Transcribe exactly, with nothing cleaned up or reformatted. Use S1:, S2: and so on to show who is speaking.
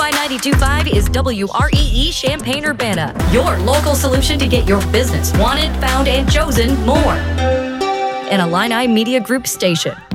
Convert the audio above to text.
S1: Y ninety-two point five is W R E E Champaign-Urbana, your local solution to get your business wanted, found, and chosen more. An Illini Media Group station.